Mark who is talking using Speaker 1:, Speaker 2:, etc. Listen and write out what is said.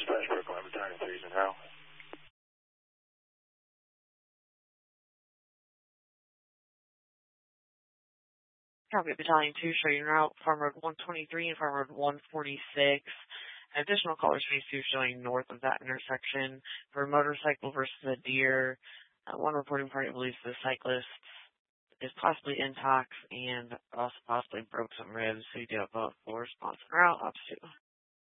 Speaker 1: Dispatch Brooklyn, Battalion 3's in route.
Speaker 2: Copy, Battalion 2, showing route, Farm Road 123 and Farm Road 146. Additional caller space 2 showing north of that intersection for a motorcycle versus a deer. One reporting party believes the cyclist is possibly intox and also possibly broke some ribs, so you do have a full response route, Ops 2.